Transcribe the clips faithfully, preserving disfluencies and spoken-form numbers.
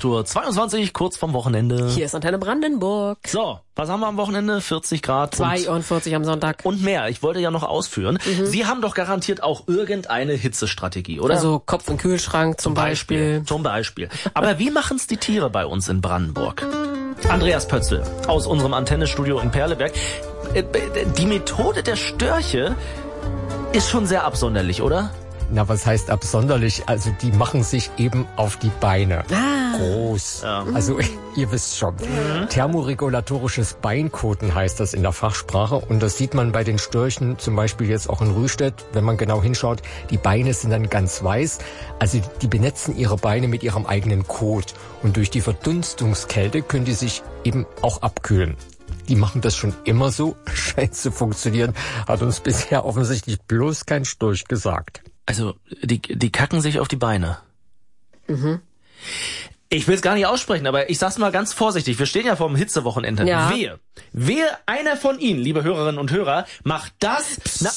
Uhr zweiundzwanzig, kurz vorm Wochenende. Hier ist Antenne Brandenburg. So, was haben wir am Wochenende? vierzig Grad. zweiundvierzig am Sonntag. Und mehr. Ich wollte ja noch ausführen. Mhm. Sie haben doch garantiert auch irgendeine Hitzestrategie, oder? Also Kopf im Kühlschrank zum, zum Beispiel. Beispiel. Zum Beispiel. Aber wie machen's die Tiere bei uns in Brandenburg? Andreas Pötzl aus unserem Antennestudio in Perleberg. Die Methode der Störche ist schon sehr absonderlich, oder? Na, was heißt absonderlich? Also die machen sich eben auf die Beine. Ah. Groß. Ja. Also ihr wisst schon. Mhm. Thermoregulatorisches Beinkoten heißt das in der Fachsprache. Und das sieht man bei den Störchen zum Beispiel jetzt auch in Rüstedt. Wenn man genau hinschaut, die Beine sind dann ganz weiß. Also die benetzen ihre Beine mit ihrem eigenen Kot. Und durch die Verdunstungskälte können die sich eben auch abkühlen. Die machen das schon immer so, scheint zu funktionieren, hat uns bisher offensichtlich bloß kein Storch gesagt. Also, die, die kacken sich auf die Beine. Mhm. Ich will es gar nicht aussprechen, aber ich sag's mal ganz vorsichtig. Wir stehen ja vor dem Hitzewochenende. Ja. Wehe, wehe, einer von Ihnen, liebe Hörerinnen und Hörer, macht das... Na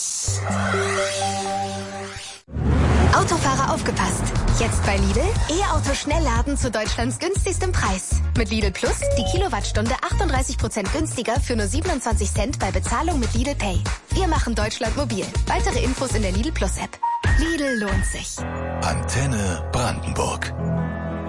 Autofahrer aufgepasst. Jetzt bei Lidl E-Auto Schnellladen zu Deutschlands günstigstem Preis. Mit Lidl Plus die Kilowattstunde achtunddreißig Prozent günstiger für nur siebenundzwanzig Cent bei Bezahlung mit Lidl Pay. Wir machen Deutschland mobil. Weitere Infos in der Lidl Plus App. Lidl lohnt sich. Antenne Brandenburg.